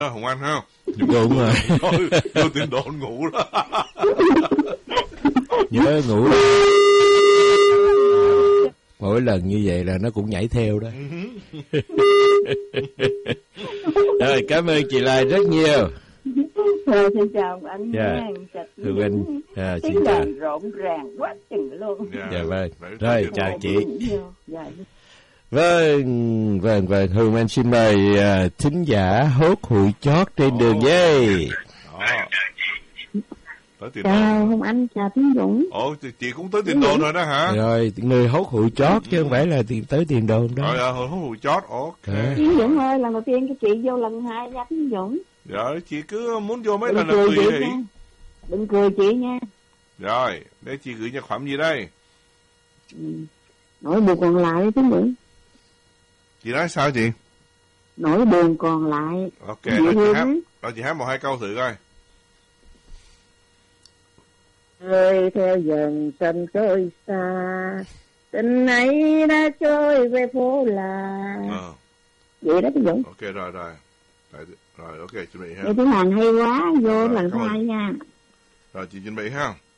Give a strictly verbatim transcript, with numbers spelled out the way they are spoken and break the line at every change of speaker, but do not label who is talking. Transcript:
Hồng Anh ha.
Đúng rồi.
Vô tiền đồn ngủ đó.
Nhớ ngủ. Mỗi lần như vậy là nó cũng nhảy theo đó. Rồi, cảm ơn chị Lai rất nhiều.
Rồi, xin chào anh
Dạ.
nha.
Thưa anh, à, xin
Tiếng
chào.
đàn rộn ràng quá chừng luôn.
Dạ,
Dạ vâng.
Đấy,
Rồi,
đấy,
chào chị.
Dạ.
Vâng, vâng, vâng, Hương Anh xin mời à, thính giả hốt hụi chót trên đường dây.
Đó. Tới tiền
Chào
đồn.
Hồng Anh, chào Tiến Dũng.
Ồ, chị, chị cũng tới tiền đồn rồi đó hả?
Rồi, người hốt hụi chót chứ không phải là tiền tới tiền đồn
Rồi,
đó.
à, hồi hút chót, ok.
À.
Tiến Dũng ơi, lần đầu tiên cho chị vô lần hai nha Tiến Dũng.
Rồi, chị cứ muốn vô mấy
Đừng
lần là
cười
tùy
chị
thị.
nha. Đừng cười chị nha.
Rồi, để chị gửi nhạc phẩm gì đây?
Ừ. Nỗi buồn còn lại Tiến Dũng.
Chị nói sao chị?
Nỗi buồn còn lại.
Ok,
Dễ
rồi chị
thương
hát,
ấy.
rồi chị hát một hai câu thử coi.
Rơi theo dần sân trôi xa, tình ấy đã trôi về phố làng.
Ờ,
Vậy đó Tiến Dũng.
ok rồi rồi. Rồi, rồi ok, chuẩn bị ha.
Vậy tiếng Hàn hay quá, vô
Rồi,
lần
cảm ơn.
hai nha.
Rồi chị chuẩn bị ha.